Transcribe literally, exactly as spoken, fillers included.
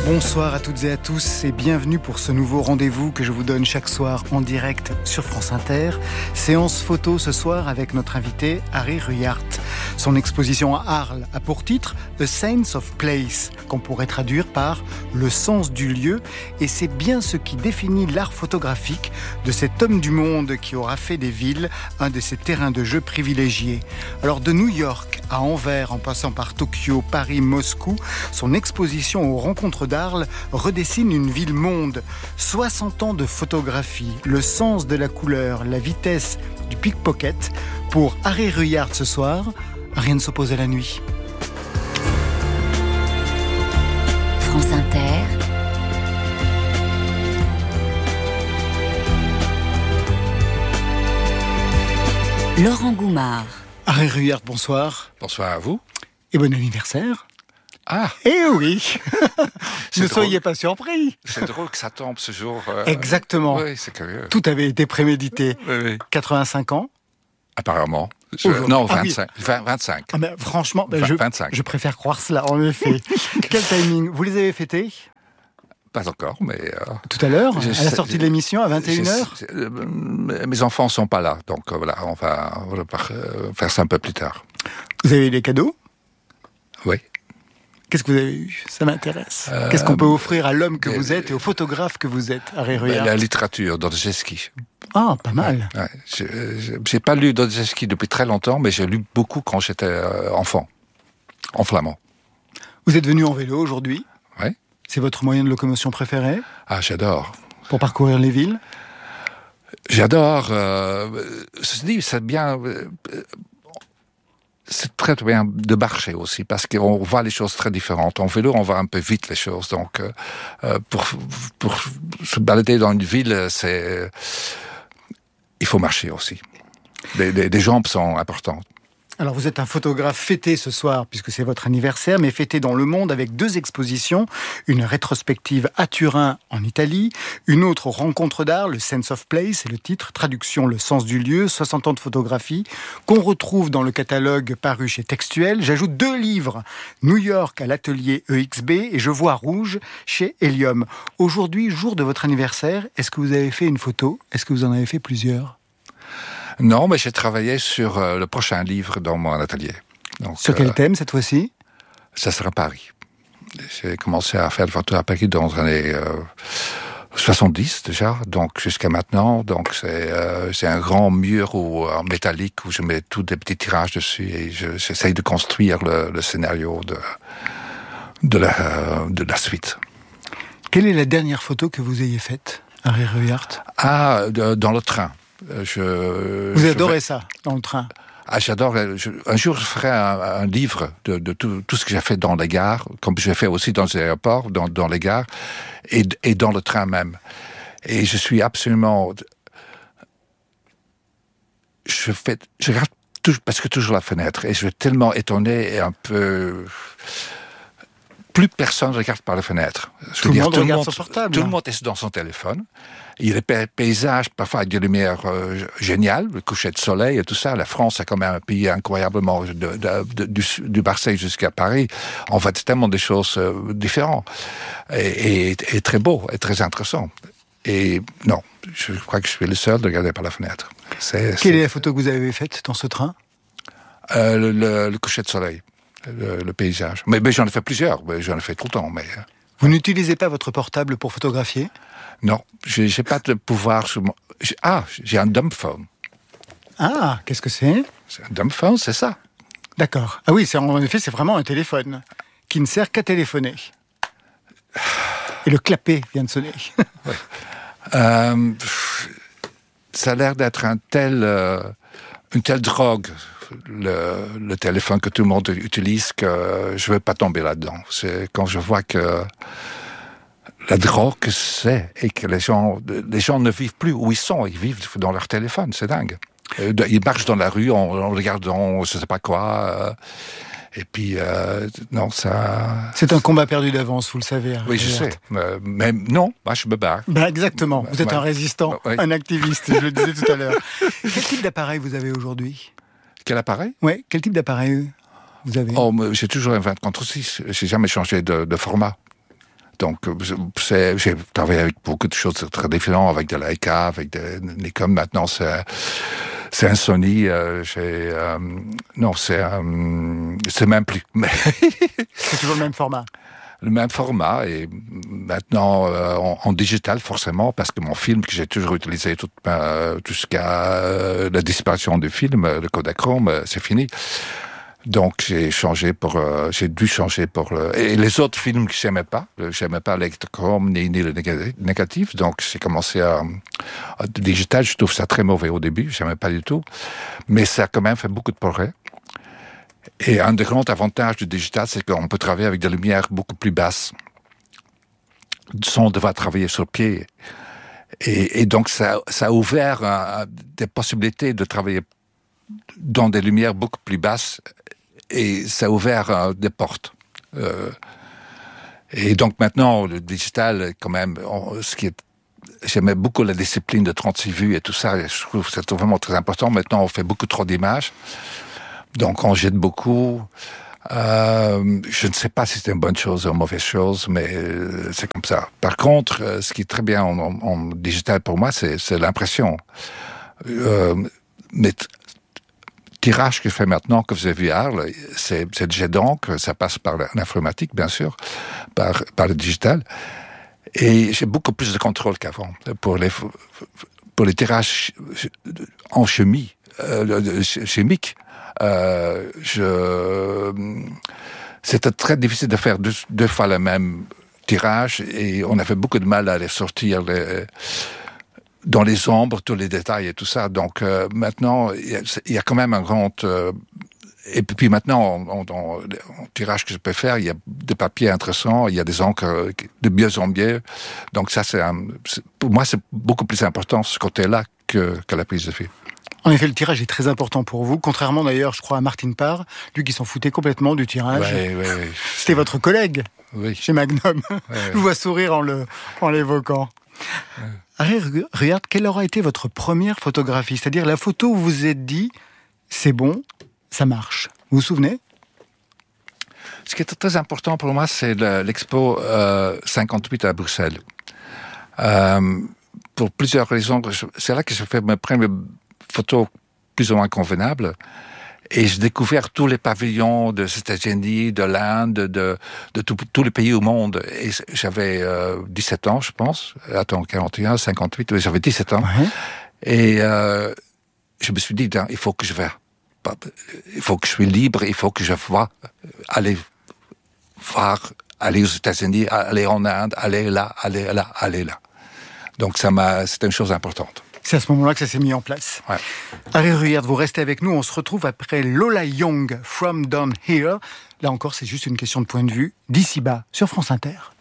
Bonsoir à toutes et à tous et bienvenue pour ce nouveau rendez-vous que je vous donne chaque soir en direct sur France Inter. Séance photo ce soir avec notre invité Harry Ruyaert. Son exposition à Arles a pour titre A Sense of Place, qu'on pourrait traduire par le sens du lieu, et c'est bien ce qui définit l'art photographique de cet homme du monde qui aura fait des villes un de ses terrains de jeu privilégiés. Alors de New York à Anvers en passant par Tokyo, Paris, Moscou, son exposition aux rencontres d'Arles redessine une ville-monde. soixante ans de photographie, le sens de la couleur, la vitesse du pickpocket. Pour Harry Ruyaert ce soir, rien ne s'oppose à la nuit. France Inter. Laurent Goumard. Harry Ruyaert, bonsoir. Bonsoir à vous. Et bon anniversaire. Ah. Eh oui. Ne drôle. soyez pas surpris. C'est drôle que ça tombe ce jour. Euh... Exactement. Oui, c'est curieux. Tout avait été prémédité. Oui, oui. quatre-vingt-cinq ans. Apparemment. Je... Non, vingt-cinq. Ah oui. vingt, vingt-cinq. Ah ben, franchement, ben, vingt, je, vingt-cinq. je préfère croire cela, en effet. Quel timing. Vous les avez fêtés ? Pas encore, mais... Euh... Tout à l'heure, Je à la sais- sortie de l'émission, à vingt et une heures. j'ai- euh, Mes enfants sont pas là, donc euh, voilà, on va, on va par- euh, faire ça un peu plus tard. Vous avez eu des cadeaux ? Oui. Qu'est-ce que vous avez eu ? Ça m'intéresse. Euh, Qu'est-ce qu'on peut offrir à l'homme que euh, vous êtes et au photographe que vous êtes, Harry Mais Ruyaert ? la littérature, Dostoïevski. Ah, pas mal. Ouais, je- je- j'ai pas lu Dostoïevski depuis très longtemps, mais j'ai lu beaucoup quand j'étais euh, enfant, en flamand. Vous êtes venu en vélo aujourd'hui. Ouais. C'est votre moyen de locomotion préféré Ah, j'adore. pour parcourir les villes ? J'adore. Euh, ceci dit, c'est bien. euh, C'est très bien de marcher aussi, parce qu'on voit les choses très différentes. En vélo, on voit un peu vite les choses. Donc, euh, pour, pour se balader dans une ville, c'est, il faut marcher aussi. Les, les, les jambes sont importantes. Alors vous êtes un photographe fêté ce soir, puisque c'est votre anniversaire, mais fêté dans le monde avec deux expositions. Une rétrospective à Turin, en Italie. Une autre aux rencontres d'art, le Sense of Place, c'est le titre. Traduction, le sens du lieu. soixante ans de photographie, qu'on retrouve dans le catalogue paru chez Textuel. J'ajoute deux livres. New York à l'atelier E X B et Je vois rouge chez Helium. Aujourd'hui, jour de votre anniversaire, est-ce que vous avez fait une photo ? Est-ce que vous en avez fait plusieurs ? Non, mais j'ai travaillé sur euh, le prochain livre dans mon atelier. Donc, Sur quel euh, thème cette fois-ci ? ça sera Paris. J'ai commencé à faire des photos à Paris dans les années euh, soixante-dix déjà, donc jusqu'à maintenant. Donc c'est, euh, c'est un grand mur où, en métallique où je mets tous des petits tirages dessus et je, j'essaye de construire le, le scénario de, de, la, de la suite. Quelle est la dernière photo que vous ayez faite, Harry Ruyaert ? Ah, de, dans le train. Je, Vous je adorez vais- ça, dans le train ? Ah, j'adore. Je, un jour, je ferai un, un livre de, de tout, tout ce que j'ai fait dans les gares, comme j'ai fait aussi dans les aéroports, dans, dans les gares, et, et dans le train même. Et je suis absolument... Je fais... Je regarde tout, parce que toujours la fenêtre, et je suis tellement étonné et un peu... Plus personne ne regarde par la fenêtre. Je Tout veux le dire, monde regarde son portable. Tout le monde est dans son téléphone. Il y a des pa- paysages, parfois avec des lumières euh, géniales, le coucher de soleil et tout ça. La France, c'est quand même un pays incroyablement... De, de, de, du, du Marseille jusqu'à Paris, on voit tellement des choses euh, différentes. Et, et, et très beau, et très intéressant. Et non, je crois que je suis le seul de regarder par la fenêtre. C'est, Quelle c'est, est la photo que vous avez faite dans ce train ? euh, le, le, le coucher de soleil, le, le paysage. Mais, mais j'en ai fait plusieurs, mais j'en ai fait tout le temps. Mais euh, Vous n'utilisez pas votre portable pour photographier ? non, j'ai, j'ai pas de pouvoir sur mon... j'ai- Ah, j'ai un dumbphone. Ah, qu'est-ce que c'est ? C'est un dumbphone, c'est ça. D'accord. Ah oui, c'est, en effet, c'est vraiment un téléphone qui ne sert qu'à téléphoner. Et le clapet vient de sonner. Euh, pff, ça a l'air d'être un tel, euh, une telle drogue, le, le téléphone que tout le monde utilise, que je ne vais pas tomber là-dedans. C'est quand je vois que la drogue que c'est et que les gens, les gens ne vivent plus où ils sont, ils vivent dans leur téléphone, c'est dingue. Ils marchent dans la rue en, en regardant je ne sais pas quoi. Euh, Et puis, euh, non, ça... C'est un combat perdu d'avance, vous le savez. Harry Oui, je Ruyaert. sais. Euh, mais non, moi, je me bats. Ben exactement. Vous êtes Ouais. un résistant, Ouais. un activiste, je le disais tout à l'heure. Quel type d'appareil vous avez aujourd'hui ? Quel appareil? Oui, quel type d'appareil vous avez ? Oh, mais j'ai toujours un vingt contre six. J'ai jamais changé de, de format. Donc, c'est, j'ai travaillé avec beaucoup de choses très différentes, avec des Leica, avec des Nikon. Maintenant, c'est, c'est un Sony. Euh, j'ai, euh, non, c'est, euh, c'est même plus. C'est toujours le même format. Le même format, et maintenant euh, en, en digital forcément, parce que mon film que j'ai toujours utilisé toute ma, jusqu'à euh, la disparition du film, le Kodachrome, euh, c'est fini. Donc j'ai changé pour, euh, j'ai dû changer pour le, et les autres films que j'aimais pas, j'aimais pas l'électrochrome ni, ni le négatif, donc j'ai commencé à, à digital. Je trouve ça très mauvais au début, j'aimais pas du tout, mais ça a quand même fait beaucoup de progrès. Et un des grands avantages du digital, c'est qu'on peut travailler avec des lumières beaucoup plus basses, sans devoir travailler sur pied. Et, et donc ça, ça a ouvert euh, des possibilités de travailler dans des lumières beaucoup plus basses, et ça a ouvert euh, des portes. Euh, et donc maintenant, le digital, quand même, on, ce qui est, j'aimais beaucoup la discipline de trente-six vues et tout ça, et je trouve que c'est vraiment très important. Maintenant, on fait beaucoup trop d'images, donc on jette beaucoup. Euh, je ne sais pas si c'est une bonne chose ou une mauvaise chose, mais euh, c'est comme ça. Par contre, euh, ce qui est très bien en, en, en digital pour moi, c'est, c'est l'impression. Euh, mes t- tirages que je fais maintenant, que vous avez vu hier, c'est, c'est du jet d'encre, ça passe par l'informatique, bien sûr, par, par le digital. Et j'ai beaucoup plus de contrôle qu'avant. Pour les, pour les tirages en chimie, euh, chimique, euh, je, c'était très difficile de faire deux, deux fois le même tirage, et on avait beaucoup de mal à les sortir les, dans les ombres, tous les détails et tout ça. Donc euh, maintenant, il y, a, il y a quand même un grand... Euh, et puis maintenant, dans le tirage que je peux faire, il y a des papiers intéressants, il y a des encres de mieux en mieux. Donc ça, c'est, un, c'est pour moi, c'est beaucoup plus important ce côté-là que, que la prise de film. En effet, le tirage est très important pour vous, contrairement d'ailleurs, je crois, à Martin Parr, lui qui s'en foutait complètement du tirage. Oui, oui, oui. C'était votre collègue oui. chez Magnum. Oui, oui. Je vous vois sourire en, le, en l'évoquant. Oui. Harry Ruhyard, quelle aura été votre première photographie ? C'est-à-dire la photo où vous vous êtes dit, c'est bon, ça marche. Vous vous souvenez ? Ce qui est très important pour moi, c'est le, l'expo euh, cinquante-huit à Bruxelles. Euh, pour plusieurs raisons. C'est là que je fais mes premières photos plus ou moins convenables. Et j'ai découvert tous les pavillons des États-Unis, de l'Inde, de, de tous les pays au monde. Et j'avais euh, dix-sept ans, je pense. Attends, quarante et un, cinquante-huit, oui, j'avais dix-sept ans. Ouais. Et euh, je me suis dit, il faut que je vais... Il faut que je sois libre, il faut que je vois aller voir, aller aux États-Unis, aller en Inde, aller là, aller là, aller là. Donc ça m'a, c'est une chose importante. C'est à ce moment-là que ça s'est mis en place. Ouais. Harry Ruhyard, vous restez avec nous. On se retrouve après Lola Young, From Down Here. Là encore, c'est juste une question de point de vue. D'ici bas, sur France Inter.